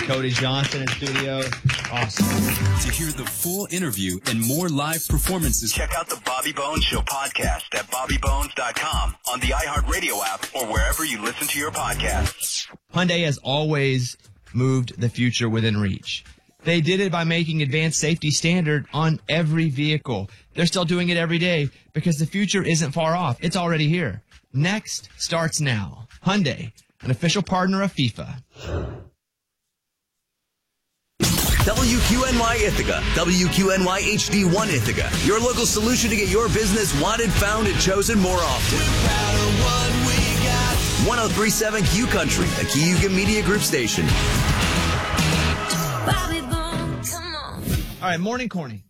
Cody Johnson in studio. Awesome. To hear the full interview and more live performances, check out the Bobby Bones Show podcast at bobbybones.com, on the iHeartRadio app, or wherever you listen to your podcasts. Hyundai has always moved the future within reach. They did it by making advanced safety standard on every vehicle. They're still doing it every day because the future isn't far off. It's already here. Next starts now. Hyundai, an official partner of FIFA. WQNY Ithaca, WQNY HD1 Ithaca, your local solution to get your business wanted, found, and chosen more often. 1037 Q Country, a Cayuga Media Group station. Bobby Bones, come on. All right, morning corny.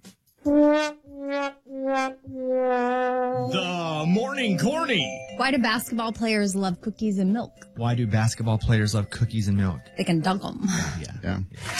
The morning corny. Why do basketball players love cookies and milk? Why do basketball players love cookies and milk? They can dunk them. Yeah.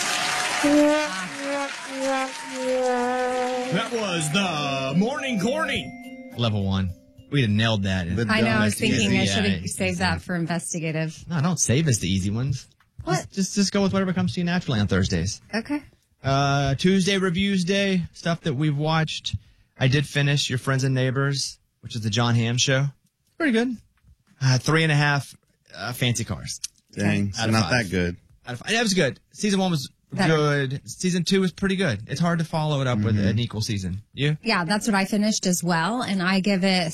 That was the morning corny. Level 1. We'd have nailed that. I know. I was thinking I should have saved that for investigative. No, don't save us the easy ones. What? Just go with whatever comes to you naturally on Thursdays. Okay. Tuesday reviews day, stuff that we've watched. I did finish Your Friends and Neighbors, which is the John Hamm show. Pretty good. 3.5 fancy cars. Dang, so not that good. That was good. Season 1 was good. Season 2 was pretty good. It's hard to follow it up with an equal season. You? Yeah, that's what I finished as well, and I give it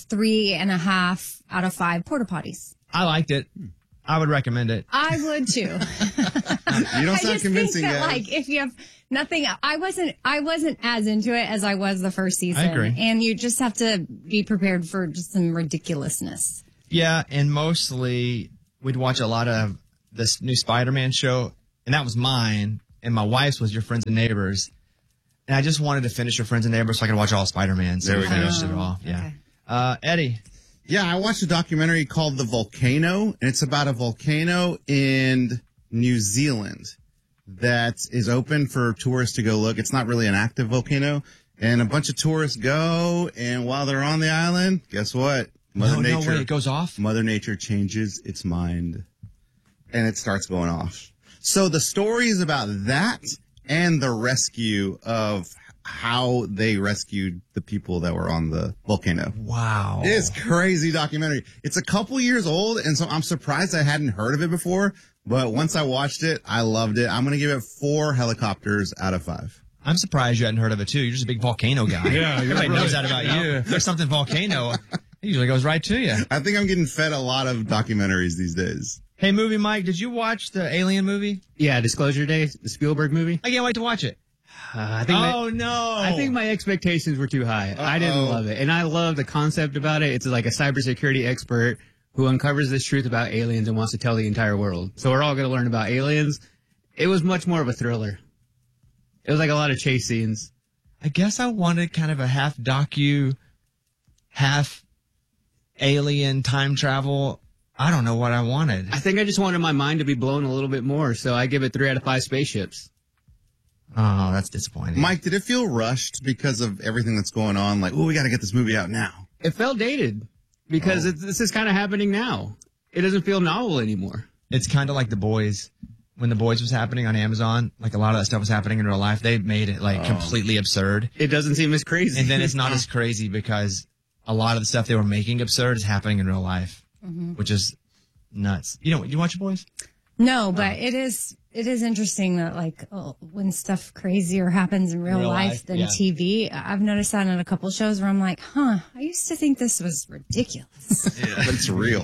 3.5 out of 5 porta potties. I liked it. I would recommend it. I would too. You don't sound convincing, guys. guys. If you have nothing, I wasn't as into it as I was the first season. I agree. And you just have to be prepared for just some ridiculousness. Yeah, and mostly we'd watch a lot of this new Spider-Man show, and that was mine, and my wife's was Your Friends and Neighbors. And I just wanted to finish Your Friends and Neighbors so I could watch all Spider-Man. So There we go. finished it all. Yeah. Okay. Eddie. Yeah, I watched a documentary called The Volcano, and it's about a volcano in New Zealand that is open for tourists to go look. It's not really an active volcano, and a bunch of tourists go, and while they're on the island, guess what? No way, it goes off? Mother Nature changes its mind, and it starts going off. So the story is about that and the rescue of how they rescued the people that were on the volcano. Wow. It's crazy documentary. It's a couple years old, and so I'm surprised I hadn't heard of it before. But once I watched it, I loved it. I'm going to give it 4 helicopters out of 5. I'm surprised you hadn't heard of it, too. You're just a big volcano guy. Yeah, everybody knows that about you. If there's something volcano, it usually goes right to you. I think I'm getting fed a lot of documentaries these days. Hey, Movie Mike, did you watch the Alien movie? Yeah, Disclosure Day, the Spielberg movie. I can't wait to watch it. I think my expectations were too high. I didn't love it. And I love the concept about it. It's like a cybersecurity expert who uncovers this truth about aliens and wants to tell the entire world. So we're all going to learn about aliens. It was much more of a thriller. It was like a lot of chase scenes. I guess I wanted kind of a half docu, half alien time travel. I don't know what I wanted. I think I just wanted my mind to be blown a little bit more. So I give it 3 out of 5 spaceships. Oh, that's disappointing. Mike, did it feel rushed because of everything that's going on? Like, we got to get this movie out now. It felt dated because this is kind of happening now. It doesn't feel novel anymore. It's kind of like The Boys. When The Boys was happening on Amazon, like a lot of that stuff was happening in real life. They made it like completely absurd. It doesn't seem as crazy. And then it's not as crazy because a lot of the stuff they were making absurd is happening in real life, which is nuts. You watch The Boys? No, but it is interesting that when stuff crazier happens in real life than TV. I've noticed that in a couple shows where I'm like, I used to think this was ridiculous. But it's real.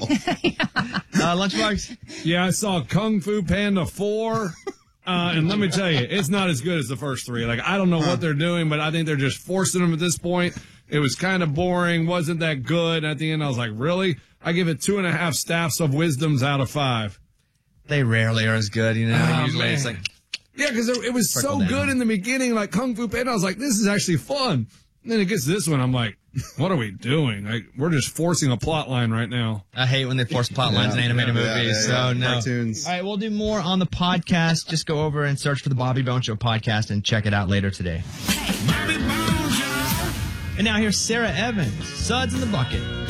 Lunchbox? Yeah, I saw Kung Fu Panda 4. And let me tell you, it's not as good as the first 3. Like, I don't know what they're doing, but I think they're just forcing them at this point. It was kind of boring, wasn't that good. At the end, I was like, really? I give it 2.5 staffs of wisdoms out of 5. They rarely are as good, you know. Usually man. it's like... Yeah, because it was so good in the beginning, like Kung Fu Panda. I was like, this is actually fun. And then it gets to this one, I'm like, what are we doing? Like, we're just forcing a plot line right now. I hate when they force plot lines in animated movies. So, no. Cartoons. All right, we'll do more on the podcast. Just go over and search for the Bobby Bones Show podcast and check it out later today. And now here's Sarah Evans, Suds in the Bucket.